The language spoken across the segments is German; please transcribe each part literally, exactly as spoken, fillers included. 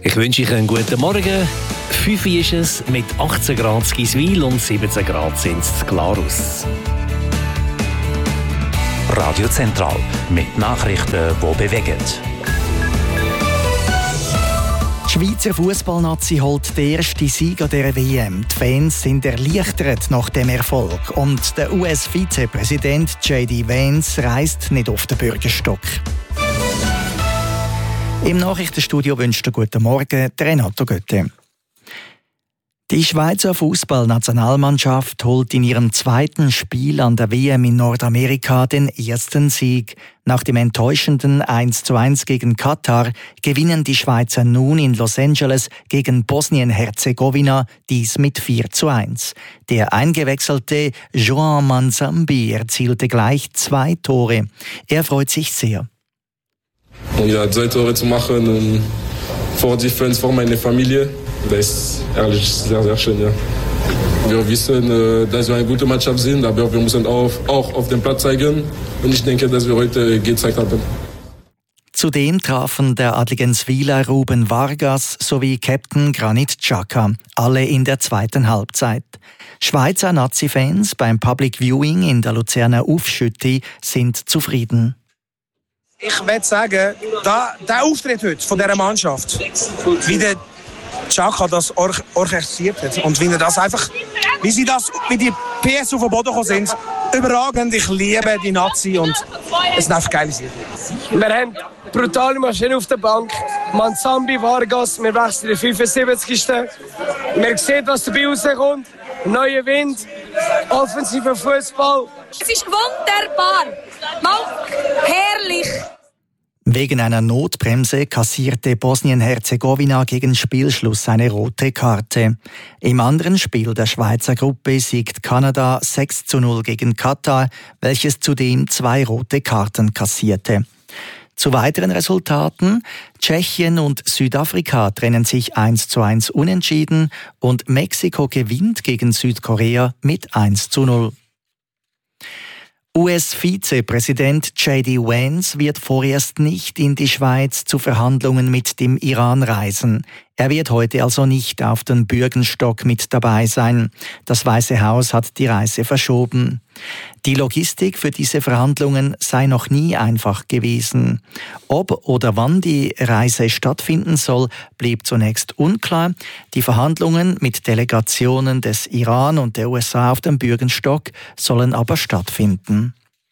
Ich wünsche euch einen guten Morgen. fünf ist es mit achtzehn Grad in Giswil und siebzehn Grad sind es in Glarus. Radio Zentral mit Nachrichten, die bewegen. Die Schweizer Fußballnazi holt den ersten Sieg an dieser W M. Die Fans sind erleichtert nach dem Erfolg. Und der U S-Vizepräsident J D Vance reist nicht auf den Bürgerstock. Im Nachrichtenstudio wünscht er guten Morgen Renato Götte. Die Schweizer Fußballnationalmannschaft holt in ihrem zweiten Spiel an der W M in Nordamerika den ersten Sieg. Nach dem enttäuschenden eins zu eins gegen Katar gewinnen die Schweizer nun in Los Angeles gegen Bosnien-Herzegowina, dies mit vier zu eins. Der eingewechselte Joan Manzambi erzielte gleich zwei Tore. Er freut sich sehr. Ja, zwei Tore zu machen und vor die Fans, vor meine Familie. Das ist ehrlich sehr, sehr schön, ja. Wir wissen, dass wir eine gute Mannschaft sind, aber wir müssen auch, auch auf dem Platz zeigen. Und ich denke, dass wir heute gezeigt haben. Zudem trafen der Adligenswiler Ruben Vargas sowie Captain Granit Xhaka, alle in der zweiten Halbzeit. Schweizer Nazi-Fans beim Public Viewing in der Luzerner Ufschütti sind zufrieden. Ich würde sagen, da, der Auftritt heute von dieser Mannschaft, wie der Xhaka das or- orchestriert hat und wie, das einfach, wie, sie das, wie die P S auf den Boden gekommen sind, überragend. Ich liebe die Nazi und es sind einfach geile Siege. Wir haben brutale Maschine auf der Bank. Manzambi, Vargas, wir wechseln den fünfundsiebzigsten Man sieht, was dabei rauskommt. Neuer Wind, offensiver Fußball. Es ist wunderbar. Mal herrlich. Wegen einer Notbremse kassierte Bosnien-Herzegowina gegen Spielschluss eine rote Karte. Im anderen Spiel der Schweizer Gruppe siegt Kanada sechs zu null gegen Katar, welches zudem zwei rote Karten kassierte. Zu weiteren Resultaten: Tschechien und Südafrika trennen sich eins zu eins unentschieden und Mexiko gewinnt gegen Südkorea mit eins zu null. U S-Vizepräsident J D Vance wird vorerst nicht in die Schweiz zu Verhandlungen mit dem Iran reisen. Er wird heute also nicht auf den Bürgenstock mit dabei sein. Das Weiße Haus hat die Reise verschoben. Die Logistik für diese Verhandlungen sei noch nie einfach gewesen. Ob oder wann die Reise stattfinden soll, blieb zunächst unklar. Die Verhandlungen mit Delegationen des Iran und der U S A auf dem Bürgenstock sollen aber stattfinden.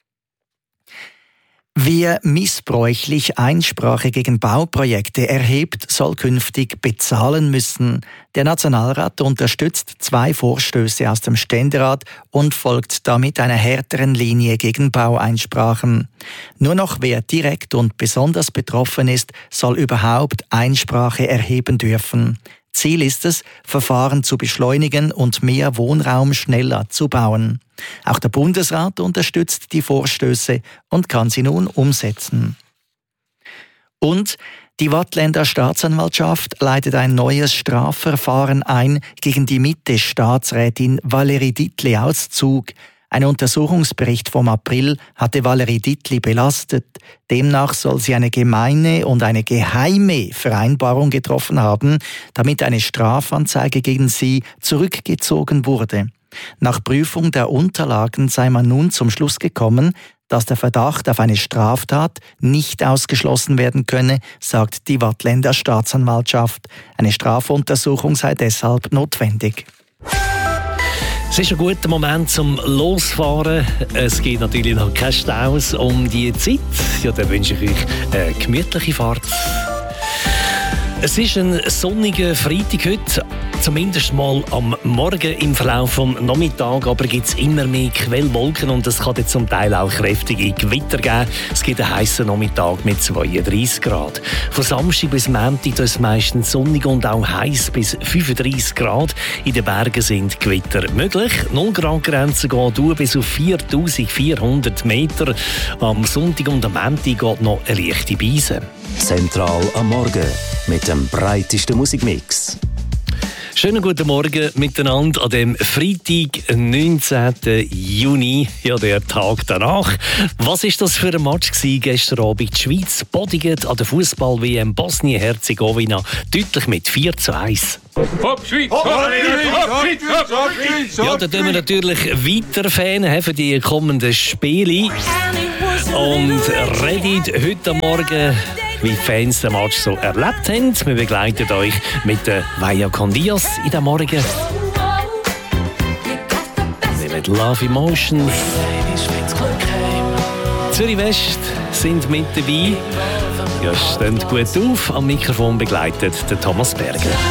Wer missbräuchlich Einsprache gegen Bauprojekte erhebt, soll künftig bezahlen müssen. Der Nationalrat unterstützt zwei Vorstöße aus dem Ständerat und folgt damit einer härteren Linie gegen Baueinsprachen. Nur noch wer direkt und besonders betroffen ist, soll überhaupt Einsprache erheben dürfen. Ziel ist es, Verfahren zu beschleunigen und mehr Wohnraum schneller zu bauen. Auch der Bundesrat unterstützt die Vorstöße und kann sie nun umsetzen. Und die Waadtländer Staatsanwaltschaft leitet ein neues Strafverfahren ein gegen die Mitte-Staatsrätin Valérie Dittli aus Zug. Ein Untersuchungsbericht vom April hatte Valérie Dittli belastet. Demnach soll sie eine gemeine und eine geheime Vereinbarung getroffen haben, damit eine Strafanzeige gegen sie zurückgezogen wurde. Nach Prüfung der Unterlagen sei man nun zum Schluss gekommen, dass der Verdacht auf eine Straftat nicht ausgeschlossen werden könne, sagt die Waadtländer Staatsanwaltschaft. Eine Strafuntersuchung sei deshalb notwendig. Es ist ein guter Moment zum Losfahren. Es gibt natürlich noch keine Staus um die Zeit. Ja, dann wünsche ich euch eine gemütliche Fahrt. Es ist ein sonniger Freitag heute, zumindest mal am Morgen im Verlauf vom Nachmittag, aber gibt es immer mehr Quellwolken und es kann zum Teil auch kräftige Gewitter geben. Es gibt einen heißen Nachmittag mit zweiunddreissig Grad. Von Samstag bis Montag ist es meistens sonnig und auch heiß bis fünfunddreissig Grad. In den Bergen sind Gewitter möglich. null Grad Grenze geht durch bis auf viertausendvierhundert Meter. Am Sonntag und am Montag geht noch eine leichte Beise. Zentral am Morgen mit dem breitesten Musikmix. Schönen guten Morgen miteinander an dem Freitag, neunzehnten Juni, ja, der Tag danach. Was ist das für ein Match gewesen gestern Abend? Die Schweiz bodigt an der Fußball-W M Bosnien-Herzegowina deutlich mit vier zu eins. Hopp, Schweiz! Hopp, Schweiz! Hopp, Schweiz! Ja, da tun wir natürlich weiter Fan für die kommenden Spiele. Und redet heute Morgen, wie die Fans den Match so erlebt haben. Wir begleiten euch mit der Vaya con Dios in den Morgen. Mit Love Emotions. Zürich West sind mit dabei. Ja, steht gut auf. Am Mikrofon begleitet der Thomas Berger.